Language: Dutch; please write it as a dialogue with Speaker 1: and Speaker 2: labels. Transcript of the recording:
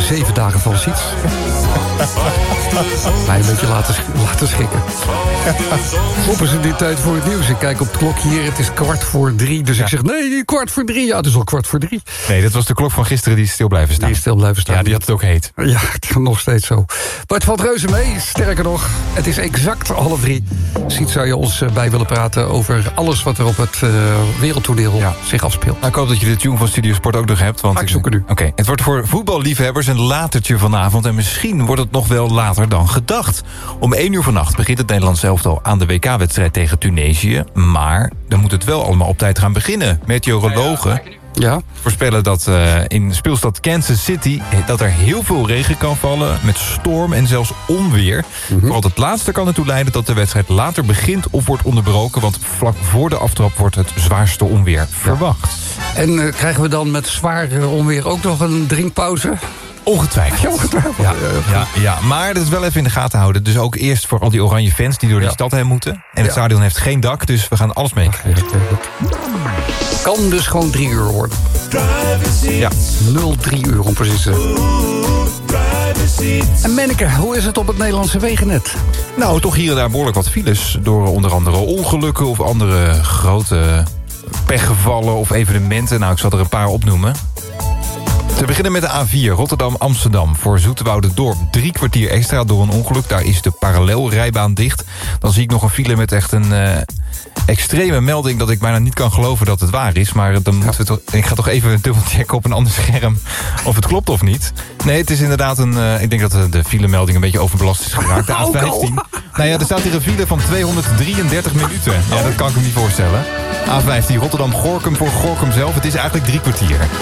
Speaker 1: 7 dagen van Siets. Mij een beetje laten schrikken. Roepen ze dit tijd voor het nieuws. Ik kijk op het klokje hier, het is 3:15. Dus ik zeg, nee, 3:15. Ja, het is al 3:15.
Speaker 2: Nee, dit was de klok van gisteren die is stil blijven staan.
Speaker 1: Die is stil blijven staan.
Speaker 2: Ja, die had het ook heet.
Speaker 1: Ja, het is nog steeds zo. Maar het valt reuze mee. Sterker nog, het is exact 2:30. Siets, zou je ons bij willen praten over alles wat er op het wereldtoneel zich afspeelt.
Speaker 2: Nou, ik hoop dat je de tune van Studio Sport ook nog hebt. Want
Speaker 1: ik zoek het nu.
Speaker 2: Oké, het wordt voor voetballiefhebbers een latertje vanavond. En misschien wordt het nog wel later dan gedacht. Om 1:00 vannacht begint het Nederlands elftal aan de WK-wedstrijd tegen Tunesië. Maar dan moet het wel allemaal op tijd gaan beginnen. Meteorologen voorspellen dat in speelstad Kansas City dat er heel veel regen kan vallen met storm en zelfs onweer. Vooral het laatste kan ertoe leiden dat de wedstrijd later begint of wordt onderbroken, want vlak voor de aftrap wordt het zwaarste onweer verwacht.
Speaker 1: En krijgen we dan met zwaar onweer ook nog een drinkpauze?
Speaker 2: Ongetwijfeld.
Speaker 1: Ja, ongetwijfeld.
Speaker 2: Ja, maar dat is wel even in de gaten houden. Dus ook eerst voor al die oranje fans die door die stad heen moeten. En het stadion heeft geen dak, dus we gaan alles meekrijgen.
Speaker 1: Kan dus gewoon 3 uur worden.
Speaker 2: Ja.
Speaker 1: 03 uur om precies te zijn. En Menneke, hoe is het op het Nederlandse wegennet?
Speaker 2: Nou, toch hier en daar behoorlijk wat files. Door onder andere ongelukken of andere grote pechgevallen of evenementen. Nou, ik zal er een paar opnoemen. Te beginnen met de A4 Rotterdam-Amsterdam. Voor Zoeterwoude-Dorp 3 kwartier extra door een ongeluk. Daar is de parallelrijbaan dicht. Dan zie ik nog een file met echt een extreme melding dat ik bijna niet kan geloven dat het waar is. Maar dan moeten we toch, ik ga toch even dubbelchecken op een ander scherm of het klopt of niet. Nee, het is inderdaad ik denk dat de filemelding een beetje overbelast is geraakt. De A15. Nou ja, er staat hier een file van 233 minuten. Ja, dat kan ik me niet voorstellen. A15 Rotterdam-Gorinchem voor Gorinchem zelf. Het is eigenlijk 3 kwartier.